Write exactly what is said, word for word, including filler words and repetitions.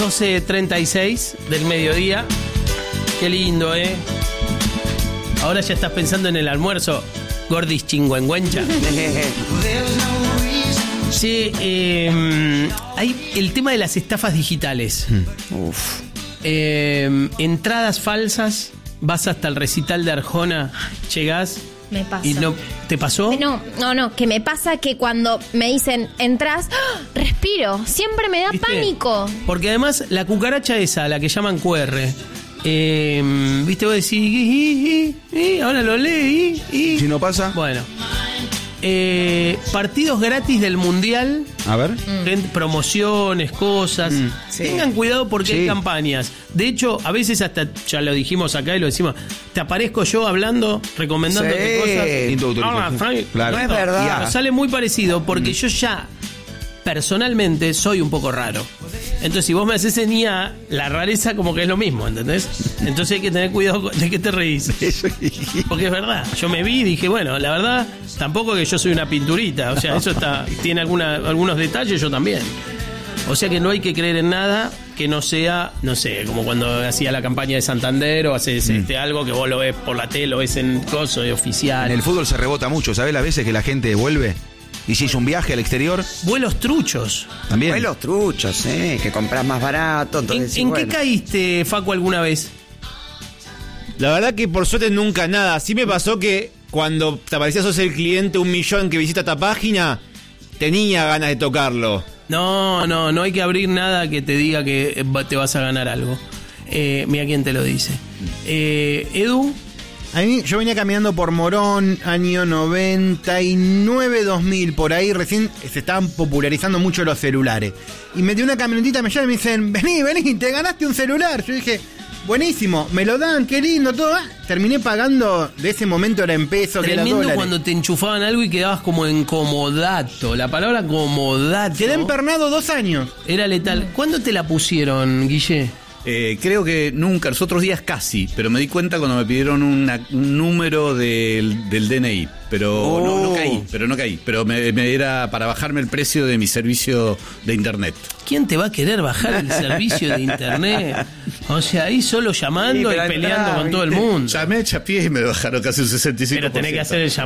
doce treinta y seis del mediodía. Qué lindo, ¿eh? Ahora ya estás pensando en el almuerzo. Gordis chingüengüencha. Sí, eh, hay el tema de las estafas digitales. Uf. Eh, entradas falsas. Vas hasta el recital de Arjona, llegás. Me pasa. ¿Y no te pasó? No, no, no, que me pasa que cuando me dicen entras, ¡ah! Respiro, siempre me da ¿Viste? pánico. Porque además la cucaracha esa, la que llaman Q R, eh, viste, vos decís, y, y, y, ahora lo leí, y, y. Si no pasa. Bueno, eh, partidos gratis del Mundial. A ver. Mm. Promociones, cosas. Mm. Sí. Tengan cuidado porque Sí. hay campañas. De hecho, a veces hasta, ya lo dijimos acá y lo decimos, te aparezco yo hablando, recomendándote Sí. cosas. Sin tu autorización. Ah, Frank, Claro. No es verdad. Pero sale muy parecido porque yo ya personalmente soy un poco raro. Entonces, si vos me haces seña, la rareza como que es lo mismo, ¿entendés? Entonces hay que tener cuidado de que te reís. Porque es verdad. Yo me vi y dije, bueno, la verdad, tampoco que yo soy una pinturita. O sea, eso está tiene alguna, algunos detalles, yo también. O sea que no hay que creer en nada que no sea, no sé, como cuando hacía la campaña de Santander o haces Mm. este, algo que vos lo ves por la tele, lo ves en coso de oficial. En el fútbol se rebota mucho, ¿sabés las veces que la gente vuelve? Y si hizo un viaje al exterior, Vuelos truchos. también. Vuelos truchos, ¿eh? Que compras más barato. ¿En, Entonces, en bueno. qué caíste, Facu, alguna vez? La verdad que por suerte nunca nada. Sí me pasó que cuando te aparecía sos el cliente un millón que visita esta página, tenía ganas de tocarlo. No, no, no hay que abrir nada que te diga que te vas a ganar algo. Eh, mira quién te lo dice. Eh, Edu, A mí, yo venía caminando por Morón, año noventa y nueve, dos mil, por ahí recién se estaban popularizando mucho los celulares. Y me dio una camionetita, me llaman y me dicen, vení, vení, te ganaste un celular. Yo dije, buenísimo, me lo dan, qué lindo, todo. Ah, terminé pagando, de ese momento era en pesos, que era tremendo dólares. cuando te enchufaban algo y quedabas como en comodato. La palabra comodato Quedé empernado dos años. era letal. ¿Cuándo te la pusieron, Guille? Eh, creo que nunca, los otros días casi, pero me di cuenta cuando me pidieron una- un número del, del D N I, pero no, no caí, pero no caí, pero me, me era para bajarme el precio de mi servicio de internet. ¿Quién te va a querer bajar el servicio de internet? O sea, ahí solo llamando Sí, y pero peleando entrá, con todo el ¿viste? mundo. Llamé, chapié y me bajaron casi un sesenta y cinco por ciento. Pero tenés que hacer el